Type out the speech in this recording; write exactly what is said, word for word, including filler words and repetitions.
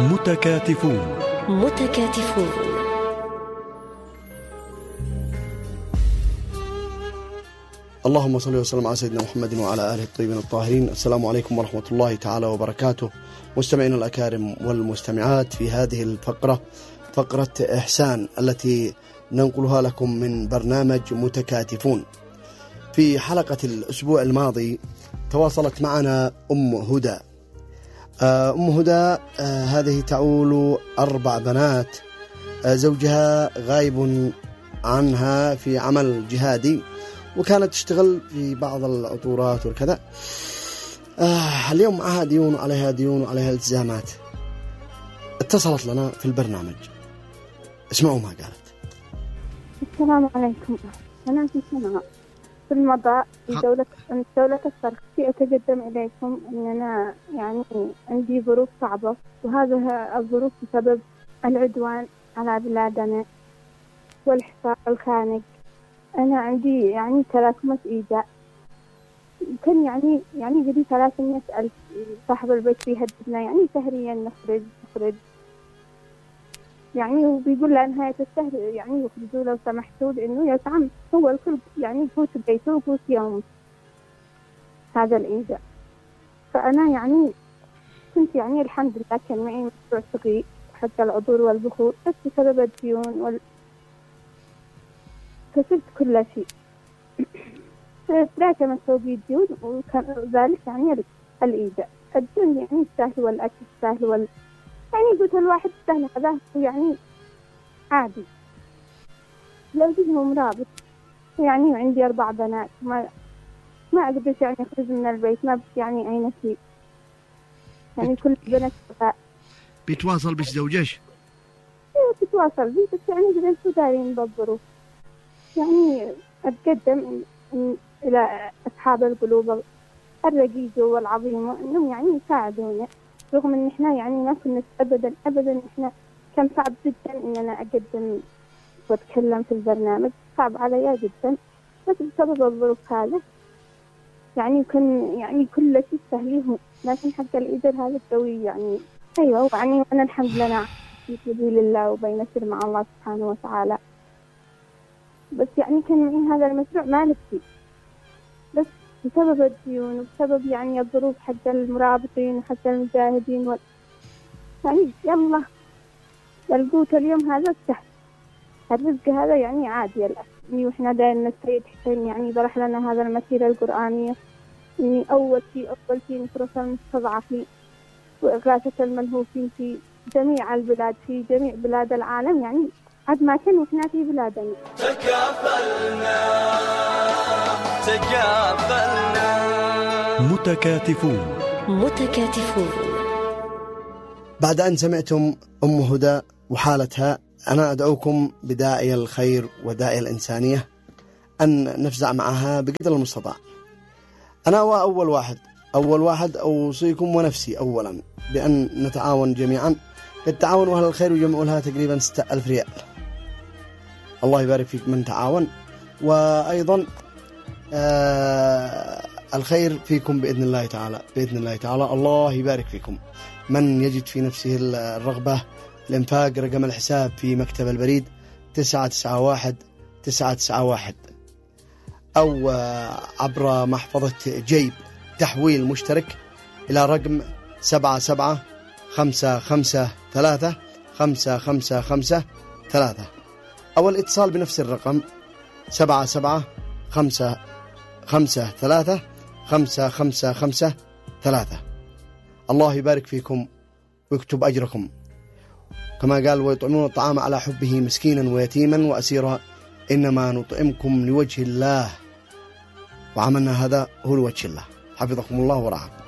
متكاتفون متكاتفون اللهم صل وسلم على سيدنا محمد وعلى آله الطيبين الطاهرين. السلام عليكم ورحمة الله تعالى وبركاته. مستمعين الأكارم والمستمعات في هذه الفقرة، فقرة إحسان التي ننقلها لكم من برنامج متكاتفون. في حلقة الأسبوع الماضي تواصلت معنا أم هدى. أم هدى هذه تعول أربع بنات، زوجها غايب عنها في عمل جهادي، وكانت تشتغل في بعض العطورات وكذا. آه اليوم معها ديون وعليها ديون وعليها التزامات. اتصلت لنا في البرنامج، اسمعوا ما قالت. السلام عليكم، أنا في سنة في المضاء في دولة من دولة الشرق. أتقدم إليكم أن أنا يعني عندي ظروف صعبة، وهذه الظروف بسبب العدوان على بلادنا والحصار الخانق. أنا عندي يعني تراكمات إيذاء، كان يعني يعني قدي ثلاثمية ألف. صاحب البيت بيهددنا يعني شهريا نخرج نخرج يعني، وبيقول له نهاية الشهر يعني يخرجوا لو سمحتوا، لأنه يا عم هو الكل يعني يفوت بيته ويفوت يوم هذا الإيذاء. فأنا يعني كنت يعني الحمد لله كان معي مشروع صغير حتى العطور والبخور، بس بسبب الديون وال خسرت كل شيء. تراكمت فوقي الديون، وكان ذلك يعني الإيذاء. الديون يعني السهل والأكل السهل وال يعني قلت الواحد سهل هذا يعني عادي. زوجي مرابط يعني، وعندي أربع بنات، ما ما أقدر يعني أخرج من البيت، ما بس يعني أي نشيء يعني. كل بنات بيتواصل بش زوجش؟ ايوه بيتواصل بي، بس يعني بدنا دارين بالظروف. يعني أتقدم إلى أصحاب القلوب الرقيقة والعظيمة إنهم يعني يساعدونا، رغم إن إحنا يعني ما كنا أبدا أبدا. إحنا كان صعب جدا إن أنا أقدم وأتكلم في البرنامج، صعب عليا جدا، بس بسبب الظروف هذا يعني كان يعني كل شيء سهله، لكن حتى الإيدر هذا قوي يعني. أيوة يعني أنا الحمد لله في سبيل الله وبين سر مع الله سبحانه وتعالى. بس يعني كان معي هذا المشروع ما نفسي، بس بسبب الديون وبسبب يعني الظروف حتى المرابطين وحتى المجاهدين وال... يعني يلا القوت اليوم هذا سهل، الرزق هذا يعني عادي الآن. وإحنا دائما السيد حسين يعني برح لنا هذا المسيرة القرآنية، إني أول شيء أول شيء نصرة المستضعفين وإغاثة الملهوفين في جميع البلاد، في جميع بلاد العالم يعني، عد ما كان وإحنا في بلادنا. تكافلنا تكافلنا متكاتفون متكاتفون. بعد أن سمعتم أم هدى وحالتها، أنا أدعوكم بداعي الخير وداعي الإنسانية أن نفزع معها بقدر المستطاع. أنا أول واحد أول واحد أوصيكم ونفسي أولا بأن نتعاون جميعا. التعاون وأهل الخير يجمعوا لها تقريبا ستة ألف ريال. الله يبارك فيك من تعاون، وأيضا آه الخير فيكم بإذن الله تعالى. بإذن الله تعالى الله يبارك فيكم. من يجد في نفسه الرغبة الإنفاق، رقم الحساب في مكتب البريد تسعة تسعة واحد تسعة تسعة واحد، أو عبر محفظة جيب تحويل مشترك إلى رقم سبعة سبعة خمسة خمسة ثلاثة خمسة خمسة خمسة ثلاثة، أو الاتصال بنفس الرقم سبعة سبعة خمسة خمسة ثلاثة خمسة خمسة خمسة ثلاثة. الله يبارك فيكم ويكتب أجركم. كما قال: ويطعمون الطعام على حبه مسكينا ويتيما وأسيرا إنما نطعمكم لوجه الله، وعملنا هذا هو لوجه الله. حفظكم الله ورعاكم.